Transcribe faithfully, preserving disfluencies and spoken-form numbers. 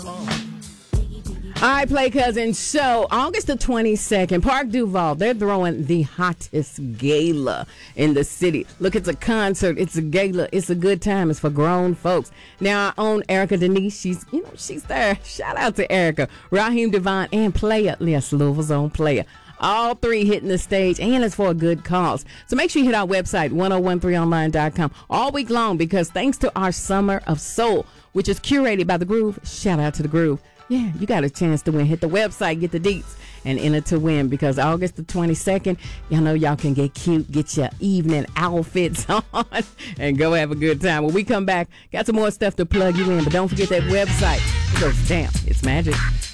All right, Play Cousin. So, August the twenty-second, Park Duval, they're throwing the hottest gala in the city. Look, it's a concert. It's a gala. It's a good time. It's for grown folks. Now, our own Erica Denise, she's, you know, she's there. Shout out to Erica. Raheem Devon and Player. Yes, Louisville's own Player. All three hitting the stage, and it's for a good cause. So make sure you hit our website, ten thirteen online dot com, all week long, because thanks to our Summer of Soul, which is curated by The Groove, shout out to The Groove. Yeah, you got a chance to win. Hit the website, get the deets, and enter to win, because August the twenty-second, y'all know y'all can get cute, get your evening outfits on, and go have a good time. When we come back, got some more stuff to plug you in, but don't forget that website. It goes down. It's magic.